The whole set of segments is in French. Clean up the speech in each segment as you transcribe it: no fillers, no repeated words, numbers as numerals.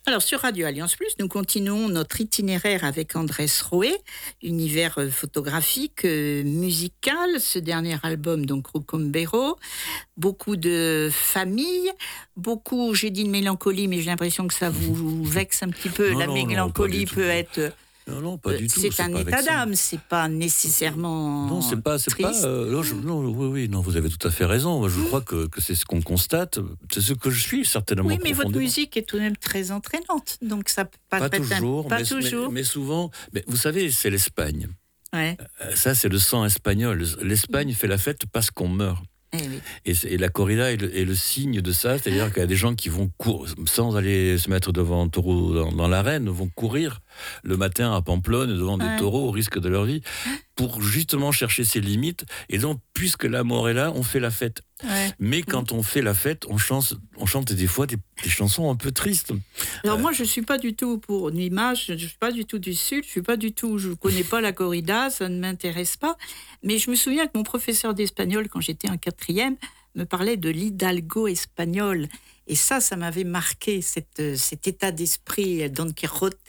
Alors, sur Radio Alliance Plus, nous continuons notre itinéraire avec Andrés Roé, univers photographique, musical, ce dernier album, donc Rucumbero, beaucoup de famille, beaucoup, j'ai dit de mélancolie, mais j'ai l'impression que ça vous vexe un petit peu. Non, La non, non, mélancolie pas du peut tout. être... Non, pas du tout. C'est un pas état vexant. d'âme, c'est pas nécessairement Non, c'est pas. triste. Non, oui, non, vous avez tout à fait raison. Moi, je crois que c'est ce qu'on constate. C'est ce que je suis certainement. Oui, mais votre profondément. musique est tout de même très entraînante, donc ça peut pas Pas être toujours, pas mais, toujours. mais souvent. Mais vous savez, c'est l'Espagne. Ouais. Ça, c'est le sang espagnol. L'Espagne fait la fête parce qu'on meurt. Eh oui. Et la corrida est le signe de ça, c'est-à-dire qu'il y a des gens qui vont sans aller se mettre devant un taureau dans l'arène, vont courir le matin à Pamplonne devant des taureaux au risque de leur vie pour justement chercher ses limites. Et donc, puisque la mort est là, on fait la fête. Ouais. Mais quand on fait la fête, on chante des fois des chansons un peu tristes. Alors moi, je suis pas du tout pour une image, je suis pas du tout du Sud, je connais pas la corrida, ça ne m'intéresse pas. Mais je me souviens que mon professeur d'espagnol, quand j'étais en 4e, me parlait de l'hidalgo espagnol. Et ça m'avait marqué, cet état d'esprit, Don Quijote,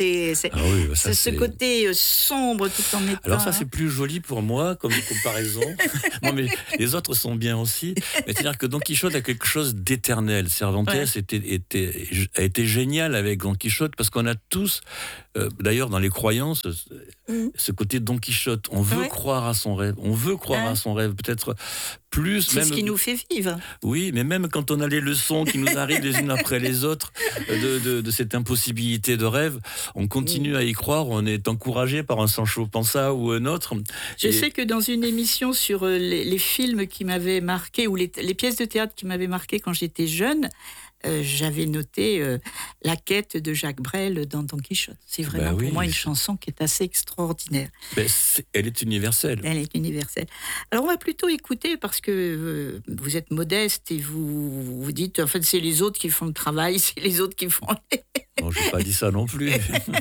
ce côté sombre tout en étant... Alors ça, c'est plus joli pour moi, comme comparaison. Non, mais les autres sont bien aussi. Mais c'est-à-dire que Don Quichotte a quelque chose d'éternel. Cervantes a été génial avec Don Quichotte, parce qu'on a tous, d'ailleurs dans les croyances, ce côté Don Quichotte. On veut croire à son rêve. On veut croire à son rêve, peut-être plus... C'est ce qui nous fait vivre. Oui, mais même quand on a les leçons qui nous arrivent les unes après les autres de cette impossibilité de rêve, on continue à y croire, on est encouragé par un Sancho Panza ou un autre. Je sais que dans une émission sur les films qui m'avaient marqué, ou les pièces de théâtre qui m'avaient marqué quand j'étais jeune, j'avais noté La quête de Jacques Brel dans Don Quichotte. C'est vraiment pour moi une chanson qui est assez extraordinaire. Elle est universelle. Elle est universelle. Alors on va plutôt écouter, parce que vous êtes modeste et vous dites, en fait c'est les autres qui font le travail, c'est les autres qui font... Bon, je n'ai pas dit ça non plus.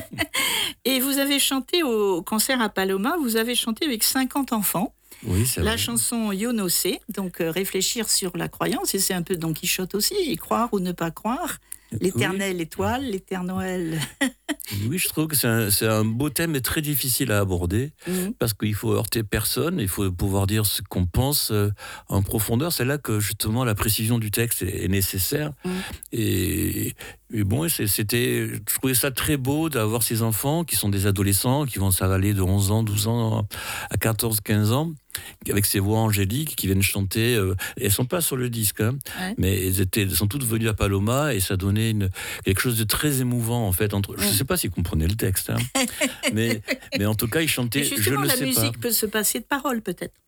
Et vous avez chanté au concert à Paloma, vous avez chanté avec 50 enfants. Oui, c'est vrai. La chanson Yo no sé, donc réfléchir sur la croyance, et c'est un peu Don Quichotte aussi, y croire ou ne pas croire, l'éternelle étoile, l'éternel... Oui, je trouve que c'est un beau thème et très difficile à aborder, parce qu'il faut heurter personne, il faut pouvoir dire ce qu'on pense en profondeur. C'est là que justement la précision du texte est nécessaire. Et bon, je trouvais ça très beau d'avoir ces enfants qui sont des adolescents, qui vont s'avaler de 11 ans, 12 ans à 14, 15 ans, avec ces voix angéliques qui viennent chanter. Elles ne sont pas sur le disque, mais elles sont toutes venues à Paloma, et ça donnait quelque chose de très émouvant, en fait. Je ne sais pas s'ils comprenaient le texte, mais en tout cas, ils chantaient « Je ne sais pas ». La musique peut se passer de paroles, peut-être.